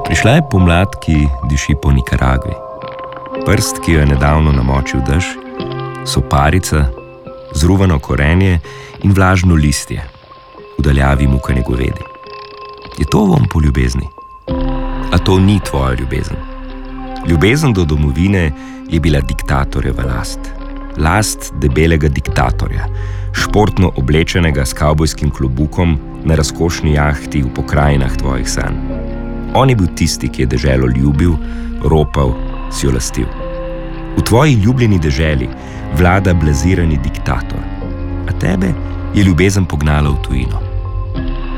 Prišla je pomlad, ki diši po Nikaragvi. Prst, ki jo je nedavno namočil dež, soparica, zruvano korenje in vlažno listje, v daljavi mukanje govedi. Je to vonj po ljubezni? A to ni tvoja ljubezen. Ljubezen do domovine je bila diktatorjeva last. Last debelega diktatorja, športno oblečenega s kavbojskim klobukom na razkošni jahti v pokrajinah tvojih sanj. On je bil tisti, ki je deželo ljubil, ropal, si jo lastil. V tvoji ljubljeni deželi vlada blazirani diktator, a tebe je ljubezen pognala v tujino.